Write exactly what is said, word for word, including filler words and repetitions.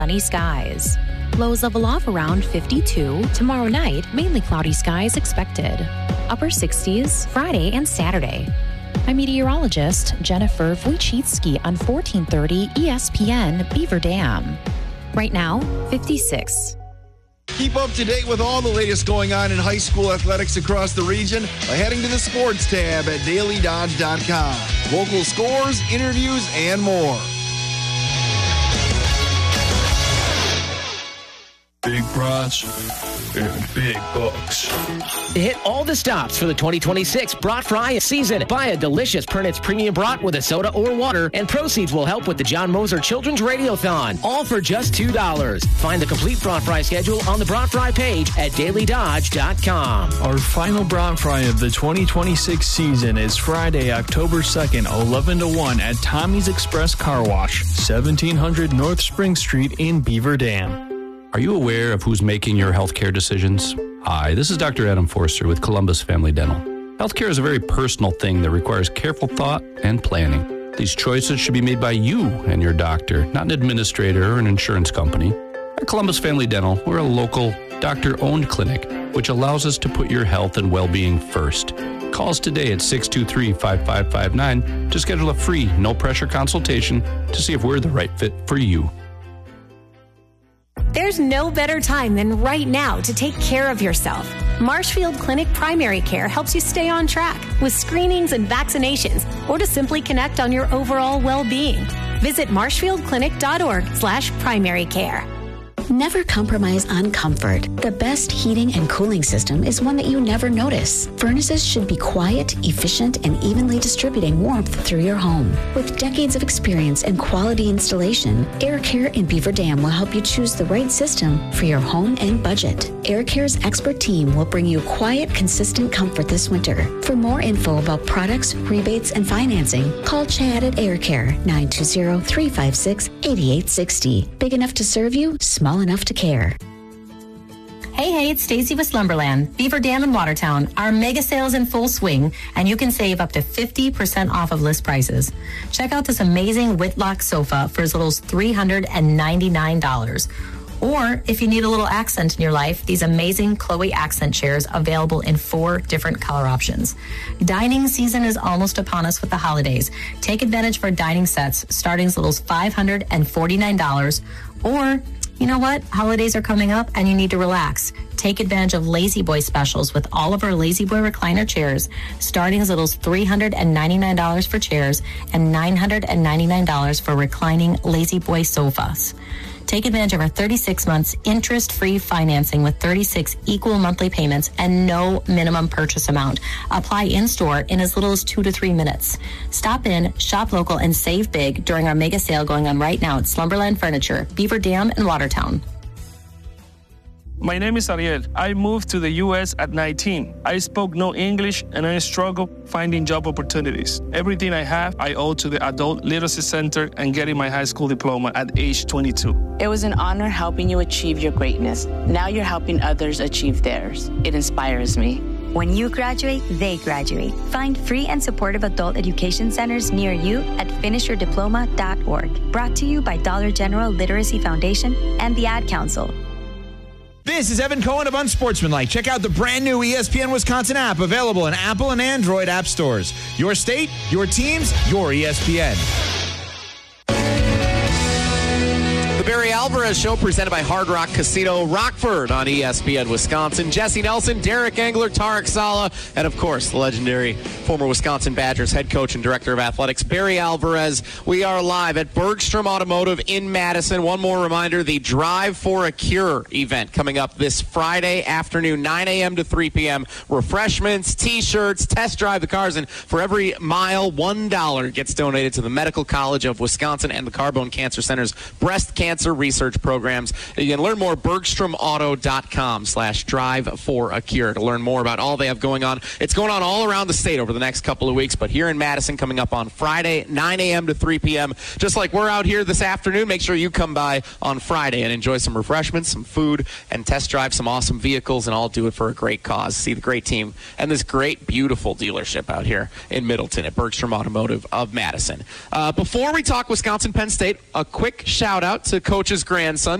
Sunny skies. Lows level off around fifty-two. Tomorrow night, mainly cloudy skies expected. Upper sixties Friday and Saturday. I'm meteorologist Jennifer Wojcicki on fourteen thirty E S P N Beaver Dam. Right now, fifty-six. Keep up to date with all the latest going on in high school athletics across the region by heading to the sports tab at daily dodge dot com. Local scores, interviews, and more. Big brats and big bucks. Hit all the stops for the twenty twenty-six Brat Fry season. Buy a delicious Pernitz Premium Brat with a soda or water, and proceeds will help with the John Moser Children's Radiothon. All for just two dollars. Find the complete Brat Fry schedule on the Brat Fry page at daily dodge dot com. Our final Brat Fry of the twenty twenty-six season is Friday, October second, eleven to one at Tommy's Express Car Wash, seventeen hundred North Spring Street in Beaver Dam. Are you aware of who's making your healthcare decisions? Hi, this is Doctor Adam Forster with Columbus Family Dental. Healthcare is a very personal thing that requires careful thought and planning. These choices should be made by you and your doctor, not an administrator or an insurance company. At Columbus Family Dental, we're a local, doctor-owned clinic, which allows us to put your health and well-being first. Call us today at six two three, five five five nine to schedule a free, no-pressure consultation to see if we're the right fit for you. There's no better time than right now to take care of yourself. Marshfield Clinic Primary Care helps you stay on track with screenings and vaccinations, or to simply connect on your overall well-being. Visit marshfield clinic dot org slash primary care. Never compromise on comfort. The best heating and cooling system is one that you never notice. Furnaces should be quiet, efficient, and evenly distributing warmth through your home. With decades of experience and quality installation, Air Care in Beaver Dam will help you choose the right system for your home and budget. Air Care's expert team will bring you quiet, consistent comfort this winter. For more info about products, rebates, and financing, call Chad at Air Care, nine two zero, three five six, eight eight six zero. Big enough to serve you, small enough to care. Hey, hey, it's Stacy with Slumberland, Beaver Dam in Watertown. Our mega sales in full swing, and you can save up to fifty percent off of list prices. Check out this amazing Whitlock sofa for as little as three hundred ninety-nine dollars. Or if you need a little accent in your life, these amazing Chloe accent chairs available in four different color options. Dining season is almost upon us with the holidays. Take advantage for dining sets starting as little as five hundred forty-nine dollars. Or, you know what? Holidays are coming up and you need to relax. Take advantage of Lazy Boy specials with all of our Lazy Boy recliner chairs, starting as little as three hundred ninety-nine dollars for chairs and nine hundred ninety-nine dollars for reclining Lazy Boy sofas. Take advantage of our thirty-six months interest-free financing with thirty-six equal monthly payments and no minimum purchase amount. Apply in-store in as little as two to three minutes. Stop in, shop local, and save big during our mega sale going on right now at Slumberland Furniture, Beaver Dam, and Watertown. My name is Ariel. I moved to the U S at nineteen. I spoke no English and I struggled finding job opportunities. Everything I have, I owe to the Adult Literacy Center and getting my high school diploma at age twenty-two. It was an honor helping you achieve your greatness. Now you're helping others achieve theirs. It inspires me. When you graduate, they graduate. Find free and supportive adult education centers near you at finish your diploma dot org. Brought to you by Dollar General Literacy Foundation and the Ad Council. This is Evan Cohen of Unsportsmanlike. Check out the brand new E S P N Wisconsin app available in Apple and Android app stores. Your state, your teams, your E S P N. The Barry Alvarez Show presented by Hard Rock Casino Rockford on E S P N Wisconsin. Jesse Nelson, Derek Engler, Tarek Sala, and of course the legendary former Wisconsin Badgers head coach and director of athletics, Barry Alvarez. We are live at Bergstrom Automotive in Madison. One more reminder, the Drive for a Cure event coming up this Friday afternoon, nine a.m. to three p.m. Refreshments, T-shirts, test drive the cars, and for every mile, one dollar gets donated to the Medical College of Wisconsin and the Carbone Cancer Center's breast cancer research programs. You can learn more at bergstrom auto dot com slash drive for a cure to learn more about all they have going on. It's going on all around the state over the next couple of weeks, but here in Madison coming up on Friday, nine a.m. to three p.m. Just like we're out here this afternoon, make sure you come by on Friday and enjoy some refreshments, some food, and test drive some awesome vehicles, and all do it for a great cause. See the great team and this great, beautiful dealership out here in Middleton at Bergstrom Automotive of Madison. Uh, before we talk Wisconsin-Penn State, a quick shout-out to coach's grandson.